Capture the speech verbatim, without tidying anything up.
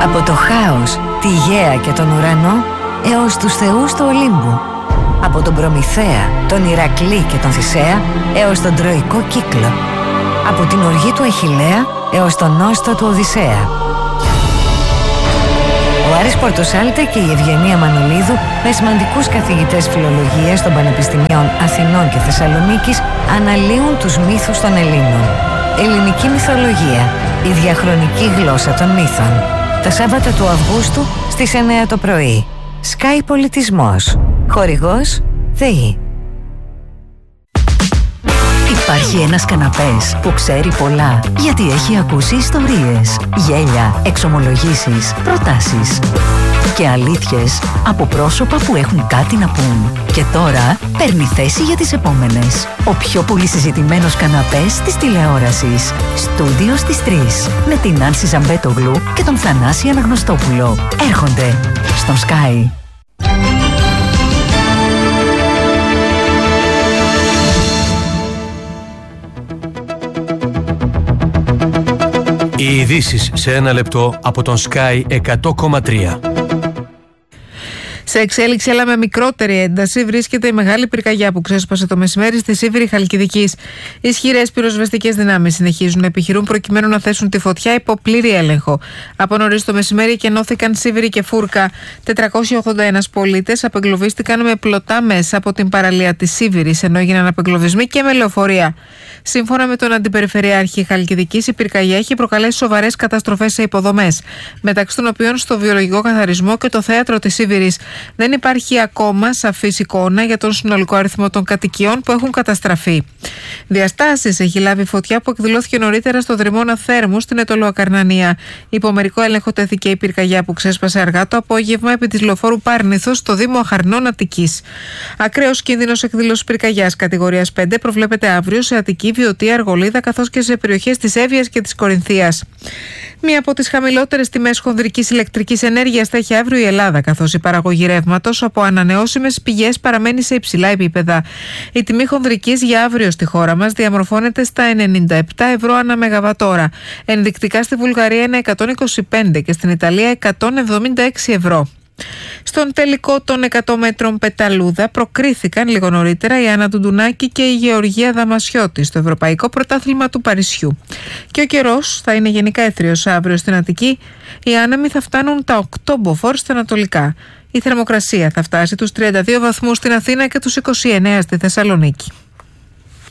Από το χάος, τη γαία και τον ουρανό έως τους θεούς του Ολύμπου. Από τον Προμηθέα, τον Ηρακλή και τον Θησέα έως τον Τροϊκό κύκλο. Από την οργή του Αχιλλέα έως τον νόστο του Οδυσσέα. Ο Άρης Πορτοσάλτε και η Ευγενία Μανολίδου, με σημαντικούς καθηγητές φιλολογίας των Πανεπιστημίων Αθηνών και Θεσσαλονίκης, αναλύουν τους μύθους των Ελλήνων. Ελληνική μυθολογία, η διαχρονική γλώσσα των μύθων. Τα Σάββατα του Αυγούστου στις εννέα το πρωί. Sky Πολιτισμός. Χορηγός ΔΕΗ. Υπάρχει ένας καναπές που ξέρει πολλά, γιατί έχει ακούσει ιστορίες, γέλια, εξομολογήσεις, προτάσεις και αλήθειες από πρόσωπα που έχουν κάτι να πούν. Και τώρα παίρνει θέση για τις επόμενες. Ο πιο πολύ συζητημένος καναπές της τηλεόρασης. Στούντιο στις τρεις. Με την Άνση Ζαμπέτογλου και τον Θανάση Αναγνωστόπουλο. Έρχονται στον Sky. Οι ειδήσεις σε ένα λεπτό από τον Sky εκατό κόμμα τρία. Σε εξέλιξη, αλλά με μικρότερη ένταση, βρίσκεται η μεγάλη πυρκαγιά που ξέσπασε το μεσημέρι στη Σίβηρη Χαλκιδικής. Ισχυρές πυροσβεστικές δυνάμεις συνεχίζουν να επιχειρούν προκειμένου να θέσουν τη φωτιά υπό πλήρη έλεγχο. Από νωρίς το μεσημέρι εκενώθηκαν Σίβηρη και Φούρκα. τετρακόσιοι ογδόντα ένα πολίτες απεγκλωβίστηκαν με πλωτά μέσα από την παραλία της Σίβηρης, ενώ έγιναν απεγκλωβισμοί και με λεωφορεία. Σύμφωνα με τον Αντιπεριφερειάρχη Χαλκιδικής, η πυρκαγιά έχει προκαλέσει σοβαρές καταστροφές σε υποδομές, μεταξύ των οποίων στο βιολογικό καθαρισμό και το θέατρο της Σίβηρης. Δεν υπάρχει ακόμα σαφής εικόνα για τον συνολικό αριθμό των κατοικιών που έχουν καταστραφεί. Διαστάσεις έχει λάβει φωτιά που εκδηλώθηκε νωρίτερα στο δρυμώνα Θέρμου στην Αιτωλοακαρνανία. Υπό μερικό έλεγχο τέθηκε η πυρκαγιά που ξέσπασε αργά το απόγευμα επί της λοφόρου Πάρνηθος στο Δήμο Αχαρνών Αττικής. Ακραίος κίνδυνος εκδήλωσης πυρκαγιάς κατηγορίας πέντε προβλέπεται αύριο σε Αττική, Βιωτία, Αργολίδα καθώς και σε περιοχές της Εύβοιας και της Κορινθίας. Μία από τις χαμηλότερες τιμές χονδρικής ηλεκτρικής ενέργειας θα έχει αύριο η Ελλάδα, καθώς η παραγωγή ρεύματος από ανανεώσιμες πηγές παραμένει σε υψηλά επίπεδα. Η τιμή χονδρικής για αύριο στη χώρα μας διαμορφώνεται στα ενενήντα επτά ευρώ ανά μεγαβατόρα. Ενδεικτικά στη Βουλγαρία είναι εκατόν είκοσι πέντε και στην Ιταλία εκατόν εβδομήντα έξι ευρώ. Στον τελικό των εκατό μέτρων πεταλούδα προκρίθηκαν λίγο νωρίτερα η Άννα Τουντουνάκη και η Γεωργία Δαμασιώτη στο Ευρωπαϊκό Πρωτάθλημα του Παρισιού. Και ο καιρός θα είναι γενικά έθριος αύριο στην Αττική. Οι άνεμοι θα φτάνουν τα οκτώ μποφόρ στα ανατολικά. Η θερμοκρασία θα φτάσει τους τριάντα δύο βαθμούς στην Αθήνα και τους είκοσι εννέα στη Θεσσαλονίκη.